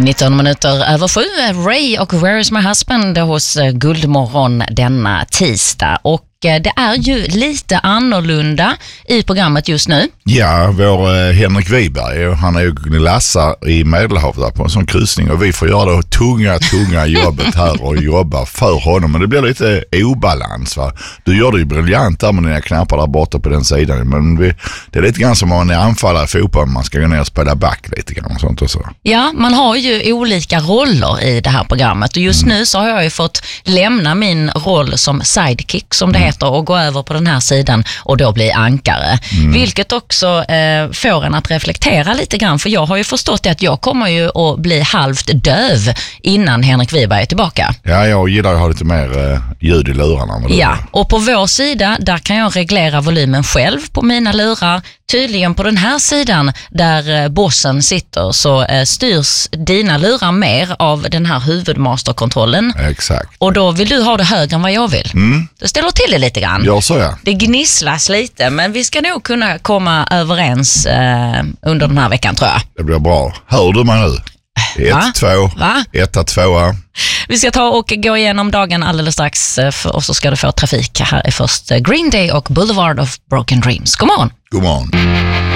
19 minuter över 7, Ray och Where is my husband hos Guldmorgon denna tisdag. Och det är ju lite annorlunda i programmet just nu. Ja, vår Henrik Wiberg, han är ju lassar i Medelhavet på en sån kryssning och vi får göra det tunga jobbet här och jobba för honom. Men det blir lite obalans, va? Du gör det ju briljant där med dina knappar där borta på den sidan. Men det är lite grann som om man är anfallare i fotboll, man ska gå ner och spela back lite grann och sånt och så. Ja, man har ju olika roller i det här programmet och just nu så har jag ju fått lämna min roll som sidekick som det heter och gå över på den här sidan och då bli ankare. Vilket också får en att reflektera lite grann, för jag har ju förstått att jag kommer ju att bli halvt döv innan Henrik Wiberg är tillbaka. Ja, jag gillar att ha lite mer ljud i lurarna. Ja, och på vår sida där kan jag reglera volymen själv på mina lurar. Tydligen på den här sidan där bossen sitter så styrs dina lurar mer av den här huvudmasterkontrollen. Exakt. Och då vill du ha det högre än vad jag vill. Det ställer till det lite grann. Ja, så ja. Det gnisslas lite, men vi ska nog kunna komma överens under den här veckan, tror jag. Det blir bra. Hör du mig nu? 1, 2, 1, 2. Vi ska ta och gå igenom dagen alldeles strax och så ska du få trafik. Här är först Green Day och Boulevard of Broken Dreams. God morgon! God morgon.